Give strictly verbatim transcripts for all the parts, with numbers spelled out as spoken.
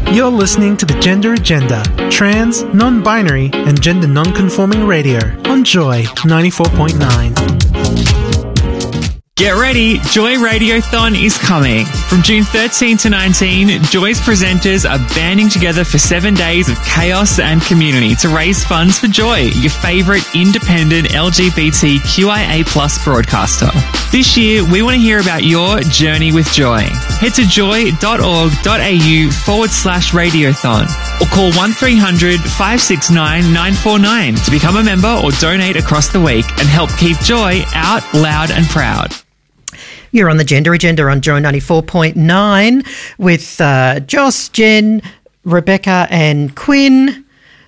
You're listening to the Gender Agenda, trans, non-binary, and gender non-conforming radio on Joy ninety-four point nine. Get ready, Joy Radiothon is coming. From June thirteenth to nineteenth, Joy's presenters are banding together for seven days of chaos and community to raise funds for Joy, your favourite independent L G B T Q I A plus broadcaster. This year, we want to hear about your journey with Joy. Head to joy.org.au forward slash radiothon or call one three hundred five six nine nine four nine to become a member or donate across the week and help keep Joy out loud and proud. You're on the Gender Agenda on Joy ninety-four point nine with uh, Joss, Jen, Rebecca and Quinn.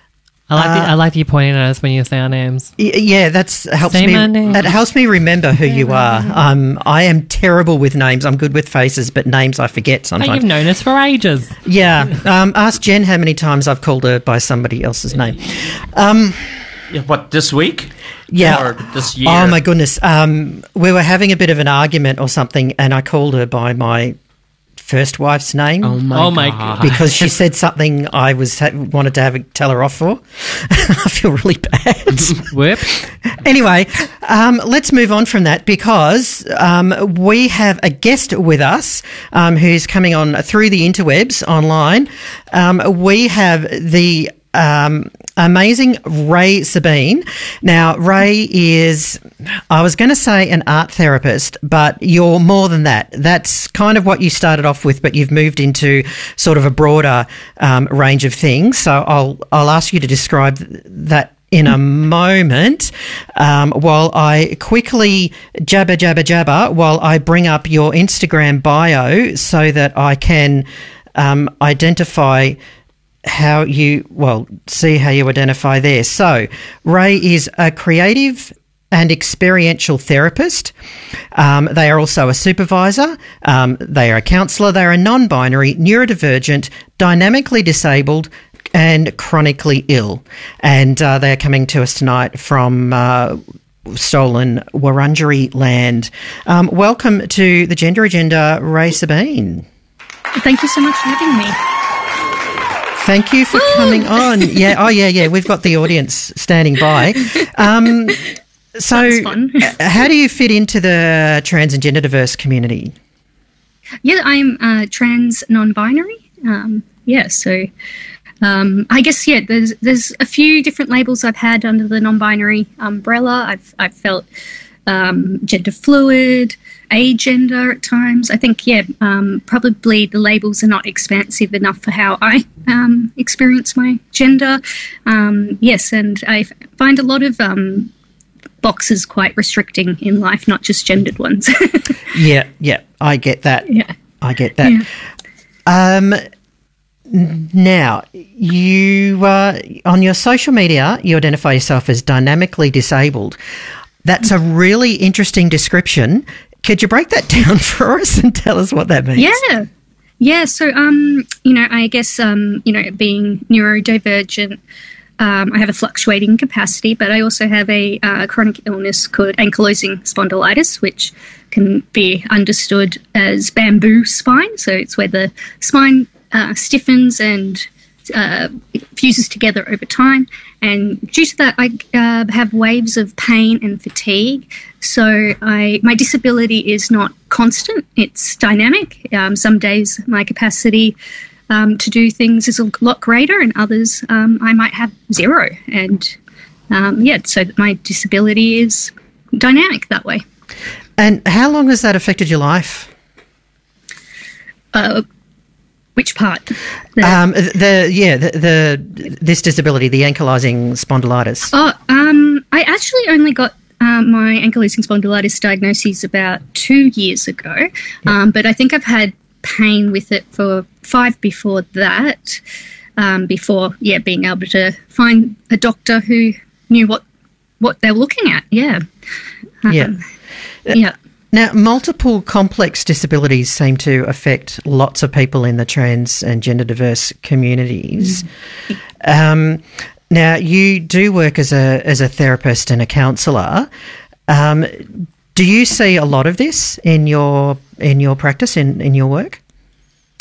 I like, uh, the, I like you pointing at us when you say our names. Y- yeah, that's helps Say me. my name. It helps me remember who you are. Um, I am terrible with names. I'm good with faces, but names I forget But sometimes. you've known us for ages. Yeah. Um, ask Jen how many times I've called her by somebody else's name. Um, Yeah, what, this week? Yeah. Or this year? Oh, my goodness. Um, we were having a bit of an argument or something, and I called her by my first wife's name. Oh, my Oh, my God. Because she said something I was ha- wanted to have a, tell her off for. I feel really bad. Whoops. Anyway, um, let's move on from that because um, we have a guest with us um, who's coming on through the interwebs online. Um, we have the um, amazing Ray Sabine. Now, Ray is, I was going to say an art therapist, but you're more than that. That's kind of what you started off with, but you've moved into sort of a broader um, range of things. So I'll I'll ask you to describe that in a moment, um, while I quickly jabber, jabber, jabber, while I bring up your Instagram bio so that I can um, identify how you, well, see how you identify there. So Ray is a creative and experiential therapist. Um, they are also a supervisor. Um, they are a counsellor. They are a non-binary, neurodivergent, dynamically disabled and chronically ill. And uh, they are coming to us tonight from uh, stolen Wurundjeri land. Um, welcome to the Gender Agenda, Ray Sabine. Thank you so much for having me. Thank you for coming on. Yeah, oh yeah, yeah. We've got the audience standing by. Um, so, That was fun. how do you fit into the trans and gender diverse community? Yeah, I'm uh, trans non-binary. Um, yeah, so um, I guess yeah. There's there's a few different labels I've had under the non-binary umbrella. I've I've felt um, gender fluid, agender at times. I think yeah, um, probably the labels are not expansive enough for how I um, experience my gender. Um, yes, and I f- find a lot of um, boxes quite restricting in life, not just gendered ones. Yeah, yeah. I get that. Yeah. I get that. Yeah. Um, n- now, you uh, on your social media, you identify yourself as dynamically disabled. That's a really interesting description. Could you break that down for us and tell us what that means? Yeah. Yeah. So, um, you know, I guess, um, you know, being neurodivergent, um, I have a fluctuating capacity, but I also have a uh, chronic illness called ankylosing spondylitis, which can be understood as bamboo spine. So it's where the spine uh, stiffens and uh, fuses together over time. And due to that, I uh, have waves of pain and fatigue. So I, my disability is not constant, it's dynamic. Um, some days my capacity um, to do things is a lot greater, and others um, I might have zero. And um, yeah, so my disability is dynamic that way. And how long has that affected your life? Uh, which part? The- Um, the yeah, the, the this disability, the ankylosing spondylitis. Oh, um, I actually only got um, my ankylosing spondylitis diagnosis about two years ago, um, but I think I've had pain with it for five before that. Um, before, yeah, being able to find a doctor who knew what what they were looking at. Yeah, um, Yeah. yeah. Now, multiple complex disabilities seem to affect lots of people in the trans and gender diverse communities. Um, now, you do work as a as a therapist and a counsellor. Um, do you see a lot of this in your in your practice in, in your work?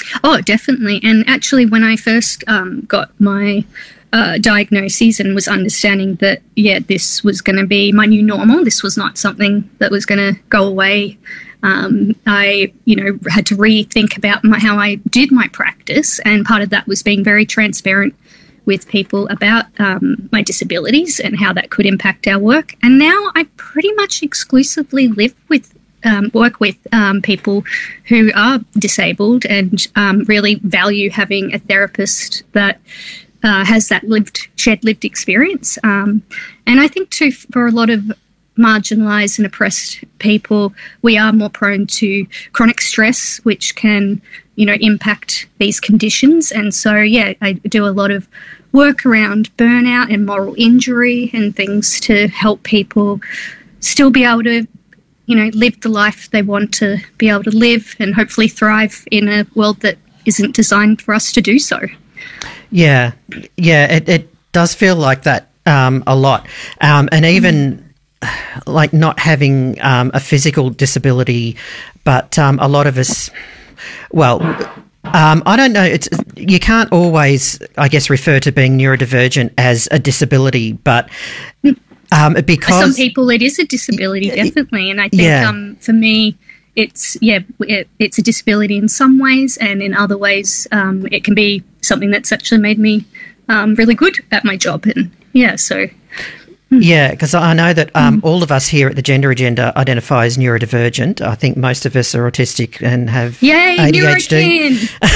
Oh, definitely. And actually, when I first um, got my uh, diagnosis and was understanding that, yeah, this was going to be my new normal, this was not something that was going to go away, um, I, you know, had to rethink about my, how I did my practice. And part of that was being very transparent with people about um, my disabilities and how that could impact our work. And now I pretty much exclusively live with Um, work with um, people who are disabled and um, really value having a therapist that uh, has that lived, shared lived experience. Um, and I think too, for a lot of marginalised and oppressed people, we are more prone to chronic stress, which can, you know, impact these conditions. And so, yeah, I do a lot of work around burnout and moral injury and things to help people still be able to, you know, live the life they want to be able to live and hopefully thrive in a world that isn't designed for us to do so. Yeah, yeah, it, it does feel like that um, a lot. Um, and even like not having um, a physical disability, but um, a lot of us, well, um, I don't know, it's you can't always, I guess, refer to being neurodivergent as a disability, but... Um, because for some people it is a disability, definitely, and I think yeah. um, for me it's yeah it, it's a disability in some ways, and in other ways um, it can be something that's actually made me um, really good at my job, and yeah, so yeah, because I know that um, mm. all of us here at the Gender Agenda identify as neurodivergent. I think most of us are autistic and have Yay, A D H D.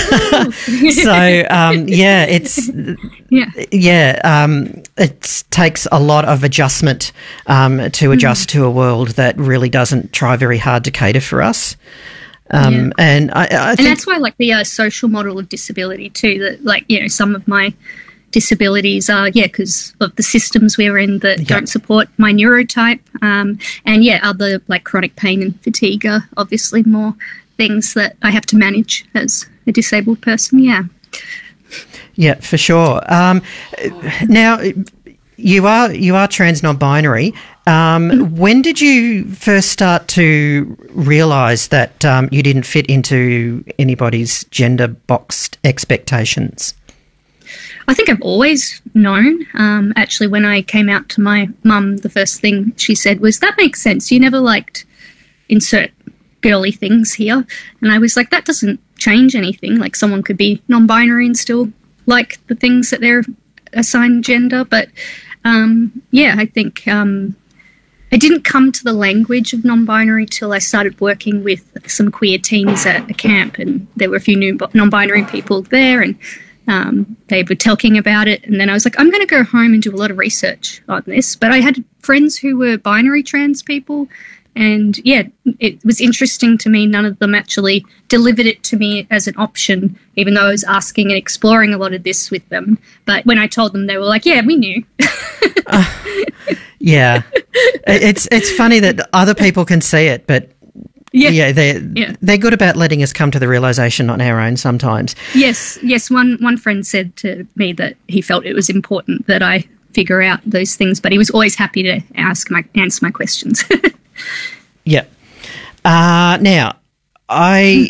so um, yeah, it's yeah, yeah, um, it takes a lot of adjustment um, to adjust mm. to a world that really doesn't try very hard to cater for us. Um, yeah. And I, I think, and that's why, like the uh, social model of disability too. That, like, you know, some of my disabilities are, yeah, because of the systems we're in that yep. don't support my neurotype. Um, and, yeah, other like chronic pain and fatigue are obviously more things that I have to manage as a disabled person, yeah. Yeah, for sure. Um, now, you are you are trans non-binary. Um, mm-hmm. When did you first start to realise that um, you didn't fit into anybody's gender boxed expectations? I think I've always known. Um, actually, when I came out to my mum, the first thing she said was, "That makes sense. You never liked insert girly things here." And I was like, that doesn't change anything. Like, someone could be non-binary and still like the things that they're assigned gender. But, um, yeah, I think um, I didn't come to the language of non-binary till I started working with some queer teens at a camp, and there were a few new non-binary people there, and Um, they were talking about it, and then I was like, I'm going to go home and do a lot of research on this. But I had friends who were binary trans people, and, yeah, it was interesting to me. None of them actually delivered it to me as an option, even though I was asking and exploring a lot of this with them. But when I told them, they were like, yeah, we knew. uh, yeah. It's, it's funny that other people can see it, but... Yeah, yeah, they're, yeah. they're good about letting us come to the realisation on our own sometimes. Yes, yes. One one friend said to me that he felt it was important that I figure out those things, but he was always happy to ask my answer my questions. Yeah. Uh, now, I,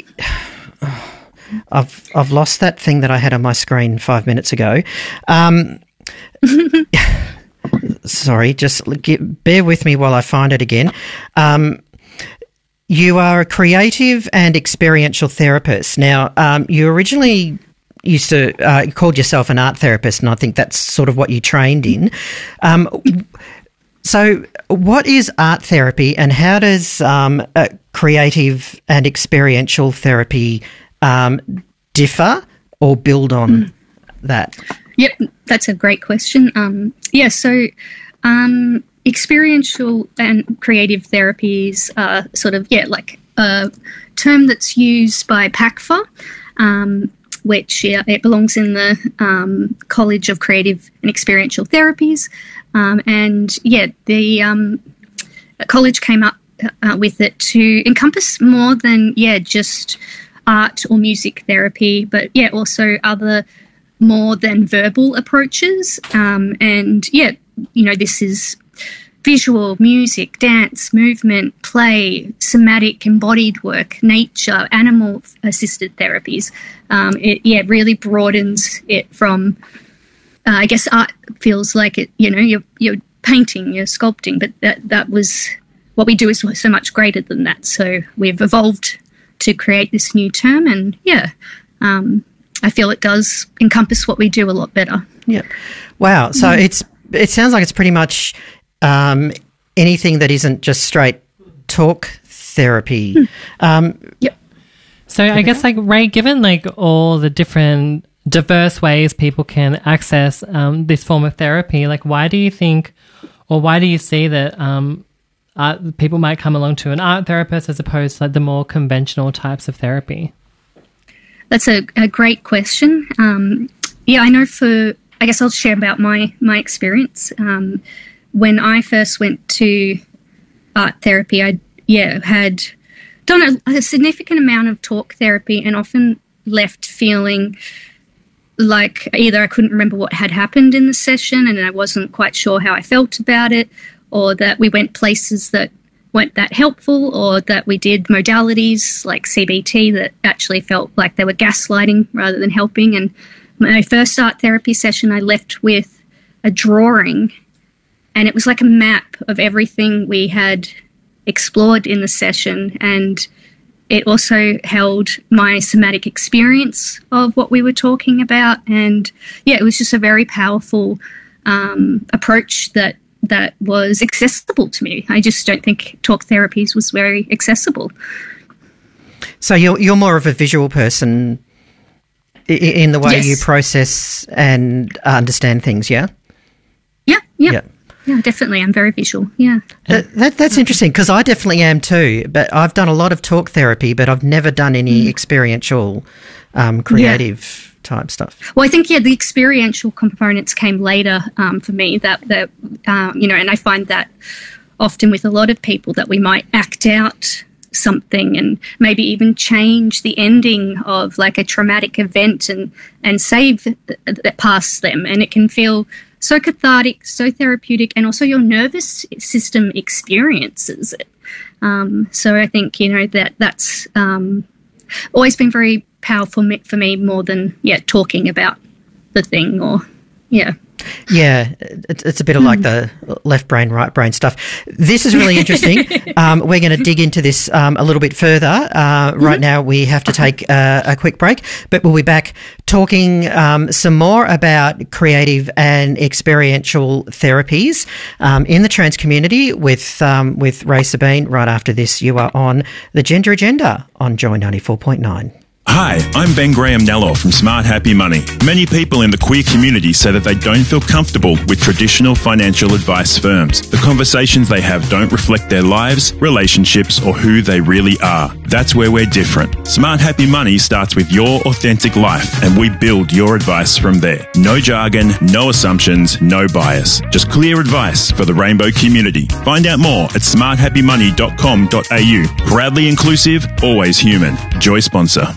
I've I've lost that thing that I had on my screen five minutes ago. Um, sorry, just get, bear with me while I find it again. Um, You are a creative and experiential therapist. Now, um, you originally used to uh, called yourself an art therapist, and I think that's sort of what you trained in. Um, so, what is art therapy, and how does um, a creative and experiential therapy um, differ or build on mm. that? Yep, that's a great question. Um, yeah, so. Um, Experiential and creative therapies are sort of, yeah, like a term that's used by P A C F A, um, which yeah, it belongs in the um, College of Creative and Experiential Therapies. Um, and, yeah, the um, college came up uh, with it to encompass more than, yeah, just art or music therapy, but, yeah, also other more than verbal approaches. Um, and, yeah, you know, this is visual, music, dance, movement, play, somatic, embodied work, nature, animal-assisted therapies. Um, it yeah really broadens it from. Uh, I guess art feels like it. You know, you're you're painting, you're sculpting, but that that was what we do is so much greater than that. So we've evolved to create this new term, and yeah, um, I feel it does encompass what we do a lot better. Yeah. Wow. So mm. it's it sounds like it's pretty much um, anything that isn't just straight talk therapy. Mm. Um, yep. So I guess, like, Ray, given like all the different diverse ways people can access um, this form of therapy, like, why do you think, or why do you see that um, art, people might come along to an art therapist as opposed to like the more conventional types of therapy? That's a, a great question. Um, yeah, I know for, I guess I'll share about my, my experience. Um, when I first went to art therapy, I, yeah, had done a, a significant amount of talk therapy and often left feeling like either I couldn't remember what had happened in the session and I wasn't quite sure how I felt about it, or that we went places that weren't that helpful, or that we did modalities like C B T that actually felt like they were gaslighting rather than helping. And my first art therapy session, I left with a drawing, and it was like a map of everything we had explored in the session, and it also held my somatic experience of what we were talking about. And yeah, it was just a very powerful um, approach that that was accessible to me. I just don't think talk therapies was very accessible. So you're you're more of a visual person in the way yes. you process and understand things, yeah? Yeah, yeah. Yeah. Yeah, definitely. I'm very visual, yeah. That, that, that's interesting, because I definitely am too, but I've done a lot of talk therapy, but I've never done any mm. experiential, um, creative yeah. type stuff. Well, I think, yeah, the experiential components came later um, for me, that, that uh, you know, and I find that often with a lot of people that we might act out something and maybe even change the ending of like a traumatic event and, and save that past them, and it can feel so cathartic, so therapeutic, and also your nervous system experiences it. Um, so I think, you know, that that's um, always been very powerful for me, more than, yeah, talking about the thing or, yeah. Yeah, it's, it's a bit of like the left brain, right brain stuff. This is really interesting. um, we're going to dig into this um, a little bit further. Uh, right mm-hmm. now we have to take uh, a quick break, but we'll be back talking um, some more about creative and experiential therapies um, in the trans community with um, with Ray Sabine right after this. You are on The Gender Agenda on Joy ninety-four point nine. Hi, I'm Ben Graham-Nello from Smart Happy Money. Many people in the queer community say that they don't feel comfortable with traditional financial advice firms. The conversations they have don't reflect their lives, relationships, or who they really are. That's where we're different. Smart Happy Money starts with your authentic life, and we build your advice from there. No jargon, no assumptions, no bias. Just clear advice for the rainbow community. Find out more at smart happy money dot com dot a u. Proudly inclusive, always human. Joy sponsor.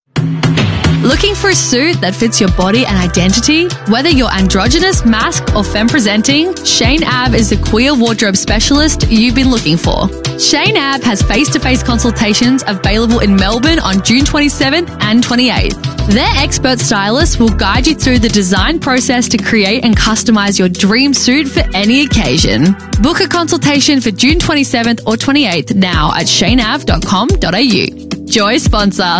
Looking for a suit that fits your body and identity? Whether you're androgynous, masked, or femme presenting, Shane Ab is the queer wardrobe specialist you've been looking for. Shane Ab has face-to-face consultations available in Melbourne on June twenty-seventh and twenty-eighth. Their expert stylists will guide you through the design process to create and customize your dream suit for any occasion. Book a consultation for June twenty-seventh or twenty-eighth now at shane av dot com dot a u. Joy sponsor.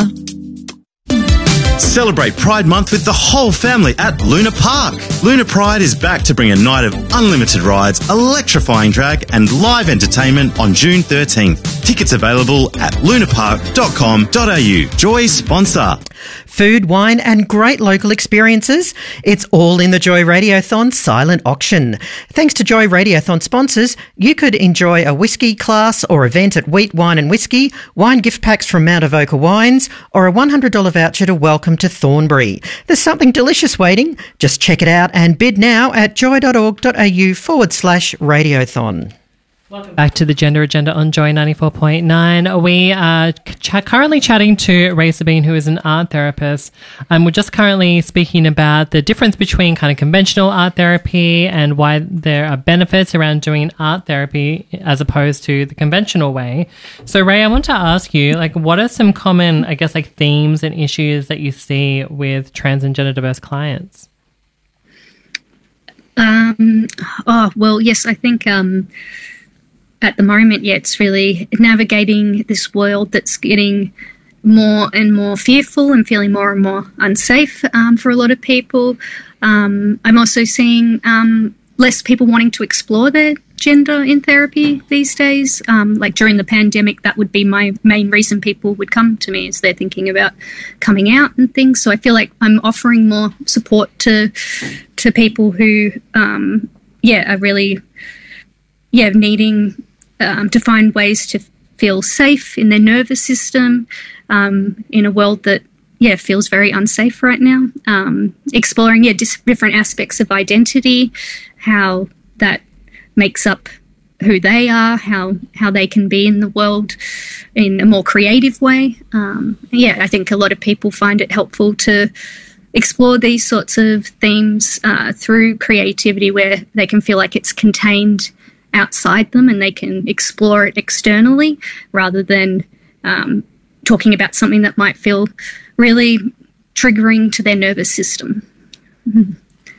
Celebrate Pride Month with the whole family at Luna Park. Luna Pride is back to bring a night of unlimited rides, electrifying drag and live entertainment on June thirteenth. Tickets available at luna park dot com dot a u. Joy sponsor. Food, wine and great local experiences. It's all in the Joy Radiothon silent auction. Thanks to Joy Radiothon sponsors, you could enjoy a whiskey class or event at Wheat Wine and Whiskey, wine gift packs from Mount Avoca Wines, or a one hundred dollars voucher to welcome to Thornbury. There's something delicious waiting. Just check it out and bid now at joy dot org dot a u forward slash radiothon. Back to the Gender Agenda on Joy ninety-four point nine. We are ch- currently chatting to Ray Sabine, who is an art therapist. And we're just currently speaking about the difference between kind of conventional art therapy and why there are benefits around doing art therapy as opposed to the conventional way. So, Ray, I want to ask you, like, what are some common, I guess, like themes and issues that you see with trans and gender diverse clients? Um, oh, well, yes, I think... Um, At the moment, yeah, it's really navigating this world that's getting more and more fearful and feeling more and more unsafe um, for a lot of people. Um, I'm also seeing um, less people wanting to explore their gender in therapy these days. Um, like during the pandemic, that would be my main reason people would come to me, is they're thinking about coming out and things. So I feel like I'm offering more support to to people who, um, yeah, are really, yeah, needing um, to find ways to feel safe in their nervous system um, in a world that, yeah, feels very unsafe right now. Um, exploring, yeah, dis- different aspects of identity, how that makes up who they are, how how they can be in the world in a more creative way. Um, yeah, I think a lot of people find it helpful to explore these sorts of themes uh, through creativity, where they can feel like it's contained outside them and they can explore it externally, rather than um, talking about something that might feel really triggering to their nervous system. Mm-hmm.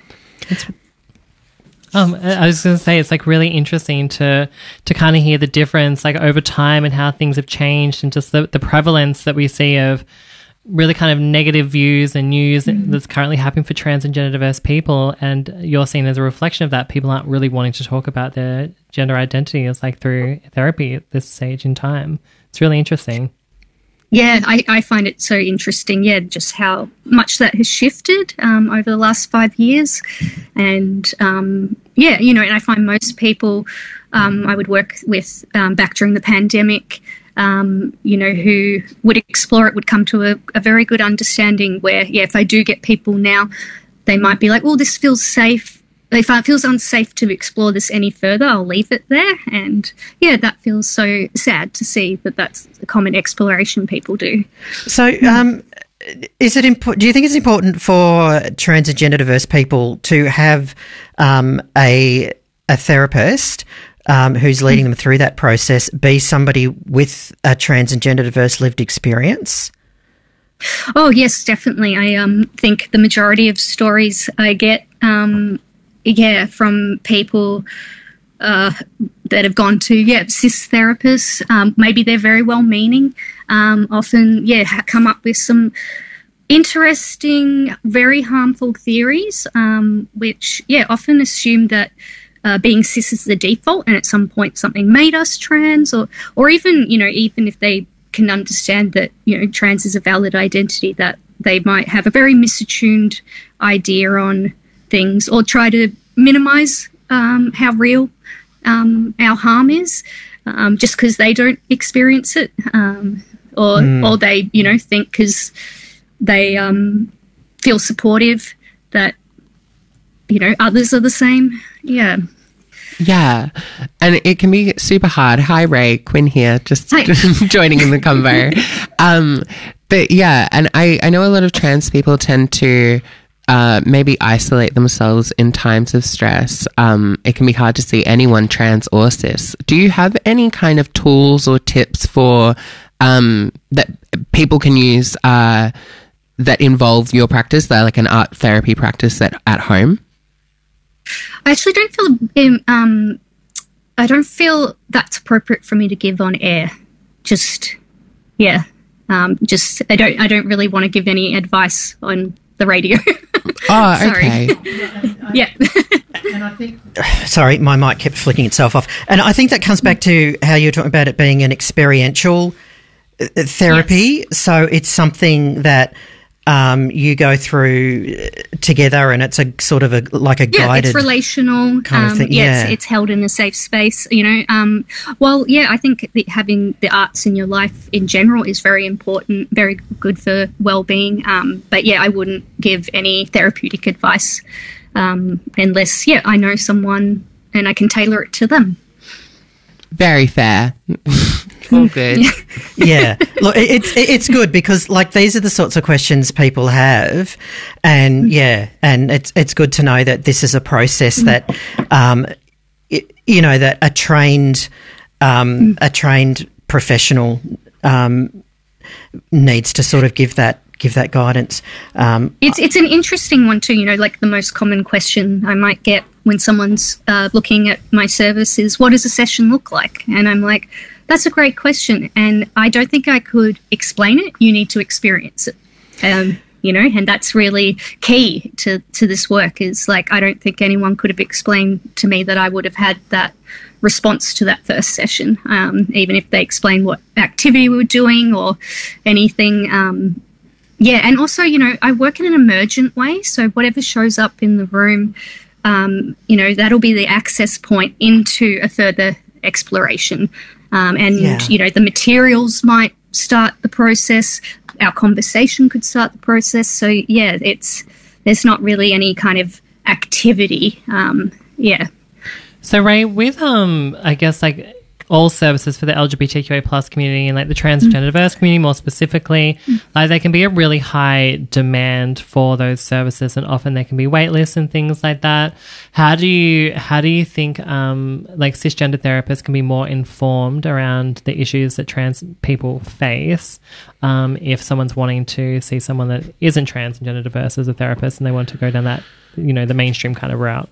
Um, I was going to say, it's like really interesting to to kind of hear the difference, like over time, and how things have changed, and just the, the prevalence that we see of really kind of negative views and news mm-hmm. that's currently happening for trans and gender diverse people. And you're seeing as a reflection of that, people aren't really wanting to talk about their gender identity as like through therapy at this stage in time. It's really interesting. Yeah, I, I find it so interesting, yeah, just how much that has shifted um, over the last five years. And, um, yeah, you know, and I find most people um, I would work with um, back during the pandemic, um, you know, who would explore it would come to a, a very good understanding where, yeah, if I do get people now, they might be like, well, this feels safe. If it feels unsafe to explore this any further, I'll leave it there. And, yeah, that feels so sad to see that that's the common exploration people do. So um, is it impo- do you think it's important for trans and gender diverse people to have um, a a therapist um, who's leading them through that process be somebody with a trans and gender diverse lived experience? Oh, yes, definitely. I um, think the majority of stories I get um, – yeah, from people uh, that have gone to, yeah, cis therapists. Um, maybe they're very well-meaning. Um, often, yeah, ha- come up with some interesting, very harmful theories, um, which, yeah, often assume that uh, being cis is the default and at some point something made us trans, or, or even, you know, even if they can understand that, you know, trans is a valid identity, that they might have a very misattuned idea on things, or try to minimise um, how real um, our harm is, um, just because they don't experience it, um, or mm. or they, you know, think because they um, feel supportive that, you know, others are the same. Yeah. Yeah, and it can be super hard. Hi, Ray, Quinn here, just joining in the convo. um, but yeah, and I, I know a lot of trans people tend to Uh, maybe isolate themselves in times of stress. Um, it can be hard to see anyone trans or cis. Do you have any kind of tools or tips for um, that people can use uh, that involve your practice, that like an art therapy practice at, at home? I actually don't feel um, I don't feel that's appropriate for me to give on air. Just yeah, um, just I don't I don't really want to give any advice on the radio. Oh, okay. Yeah. And I think, sorry, my mic kept flicking itself off. And I think that comes back to how you're talking about it being an experiential therapy. Yes. So it's something that um, you go through together, and it's a sort of a like a yeah, guided, it's relational kind of um, thing. Yeah, Yeah, it's, it's held in a safe space. You know, um, well, yeah, I think that having the arts in your life in general is very important, very good for well-being. Um, but yeah, I wouldn't give any therapeutic advice um, unless, yeah, I know someone and I can tailor it to them. very fair. All good. Yeah. Look, it, it's it's good because like these are the sorts of questions people have, and yeah, and it's it's good to know that this is a process that, um, it, you know, that a trained, um, a trained professional, um, needs to sort of give that give that guidance. Um, it's it's an interesting one too. You know, like the most common question I might get when someone's uh, looking at my service is, "What does a session look like?" And I'm like, that's a great question, and I don't think I could explain it. You need to experience it, um, you know, and that's really key to, to this work is, like, I don't think anyone could have explained to me that I would have had that response to that first session, um, even if they explained what activity we were doing or anything. Um, yeah, and also, you know, I work in an emergent way, so whatever shows up in the room, um, you know, that'll be the access point into a further exploration. Um, and, yeah. you know, the materials might start the process. Our conversation could start the process. So, yeah, it's there's not really any kind of activity. Um, yeah. So, Ray, with, um, I guess, like, all services for the L G B T Q A plus community and, like, the trans and gender diverse community more specifically, mm. like, there can be a really high demand for those services, and often there can be wait lists and things like that. How do you how do you think um, like cisgender therapists can be more informed around the issues that trans people face um, if someone's wanting to see someone that isn't trans and gender diverse as a therapist and they want to go down that, you know, the mainstream kind of route?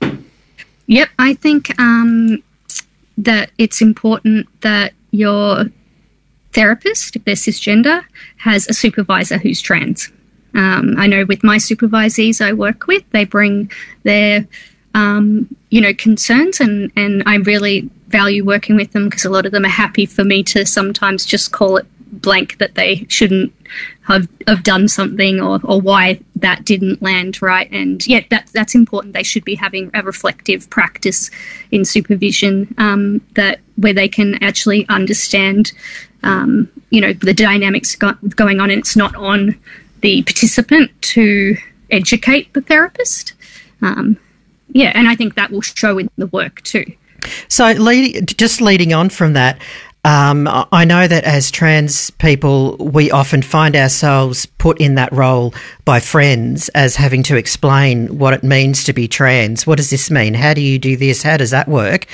Yep, I think um, that it's important that your therapist, if they're cisgender, has a supervisor who's trans. Um, I know with my supervisees I work with, they bring their, um, you know, concerns, and, and I really value working with them because a lot of them are happy for me to sometimes just call it blank that they shouldn't have, have done something or, or why that didn't land right. And yeah, that, that's important. They should be having a reflective practice in supervision um, that where they can actually understand, um, you know, the dynamics go- going on, and it's not on the participant to educate the therapist. Um, yeah, and I think that will show in the work too. So lead, just leading on from that, Um, I know that as trans people, we often find ourselves put in that role by friends as having to explain what it means to be trans. What does this mean? How do you do this? How does that work?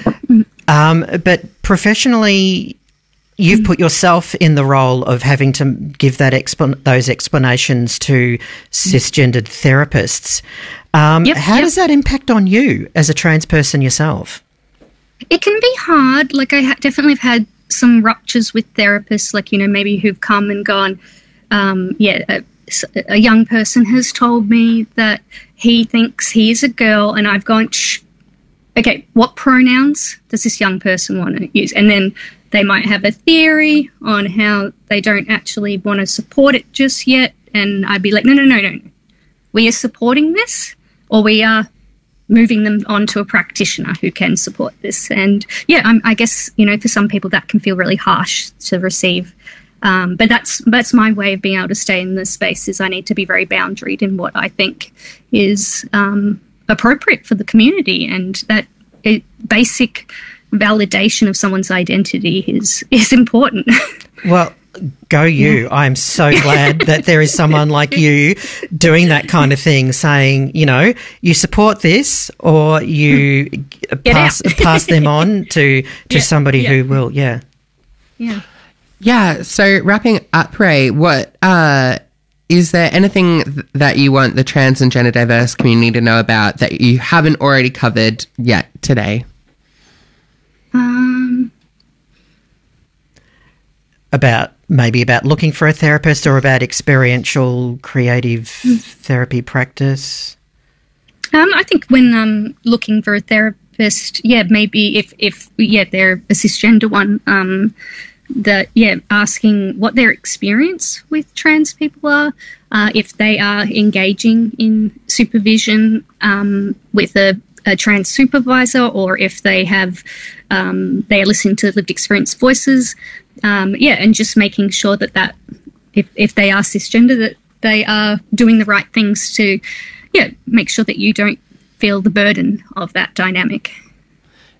Um, but professionally, you've put yourself in the role of having to give that expl- those explanations to cisgendered therapists. Um, yep, how yep. does that impact on you as a trans person yourself? It can be hard. Like I ha- definitely have had some ruptures with therapists, like, you know, maybe who've come and gone. Um, yeah, a, a young person has told me that he thinks he is a girl, and I've gone, shh, okay, what pronouns does this young person want to use? And then they might have a theory on how they don't actually want to support it just yet. And I'd be like, no, no, no, no. We are supporting this, or we are moving them on to a practitioner who can support this. And yeah, I'm, I guess, you know, for some people that can feel really harsh to receive. Um, but that's that's my way of being able to stay in this space, is I need to be very boundaried in what I think is um, appropriate for the community, and that it, basic validation of someone's identity is, is important. Well, go you. Yeah. I'm so glad that there is someone like you doing that kind of thing, saying, you know, you support this, or you pass pass them on to, to yeah, somebody yeah. who will, yeah. Yeah. Yeah, so wrapping up, Ray, what uh, is there anything th- that you want the trans and gender diverse community to know about that you haven't already covered yet today? Um... About maybe about looking for a therapist, or about experiential creative mm. therapy practice? Um, I think when um, looking for a therapist, yeah, maybe if, if yeah, they're a cisgender one, um, that, yeah, asking what their experience with trans people are, uh, if they are engaging in supervision um, with a, a trans supervisor, or if they have, um, they are listening to lived experience voices. Um, yeah, and just making sure that, that if, if they are cisgender, that they are doing the right things to, yeah, make sure that you don't feel the burden of that dynamic.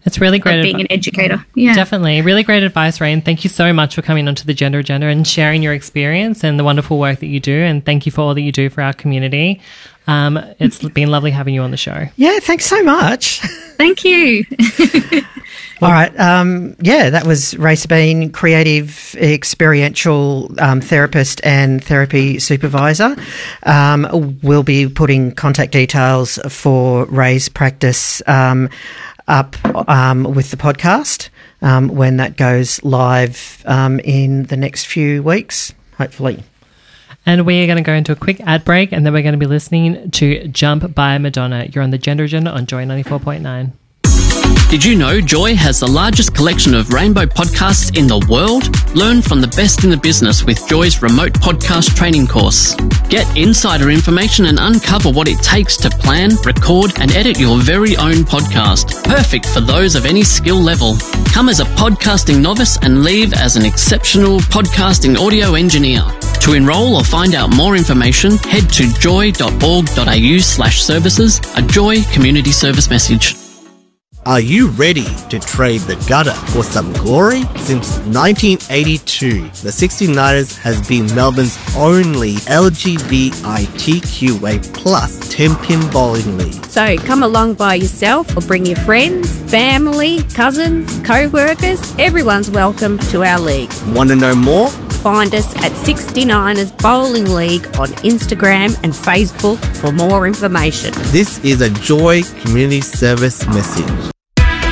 It's really great. Of being advi- an educator. Yeah. Definitely. Really great advice, Ray. And thank you so much for coming onto the Gender Agenda and sharing your experience and the wonderful work that you do. And thank you for all that you do for our community. Um, it's been lovely having you on the show. Yeah, thanks so much. Thank you. All right. Um, yeah, that was Ray Sabine, creative, experiential um, therapist and therapy supervisor. Um, we'll be putting contact details for Ray's practice um, up um, with the podcast um, when that goes live um, in the next few weeks, hopefully. And we are going to go into a quick ad break, and then we're going to be listening to Jump by Madonna. You're on the Gender Agenda on Joy ninety-four point nine. Did you know Joy has the largest collection of rainbow podcasts in the world? Learn from the best in the business with Joy's remote podcast training course. Get insider information and uncover what it takes to plan, record, and edit your very own podcast. Perfect for those of any skill level. Come as a podcasting novice and leave as an exceptional podcasting audio engineer. To enrol or find out more information, head to joy.org.au slash services, a Joy community service message. Are you ready to trade the gutter for some glory? Since nineteen eighty-two, the sixty-niners has been Melbourne's only L G B T Q A plus ten-pin bowling league. So come along by yourself or bring your friends, family, cousins, co-workers. Everyone's welcome to our league. Want to know more? Find us at sixty-niners Bowling League on Instagram and Facebook for more information. This is a Joy community service message.